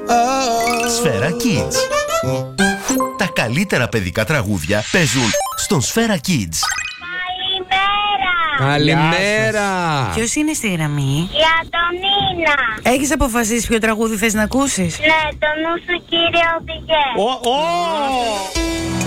Σφαίρα Kids. Τα καλύτερα παιδικά τραγούδια παίζουν στον Σφαίρα Kids. Καλημέρα! Ποιος είναι στη γραμμή? Η Αντωνίνα. Έχεις αποφασίσει ποιο τραγούδι θες να ακούσεις? Ναι, το νου σου κύριε οδηγέ.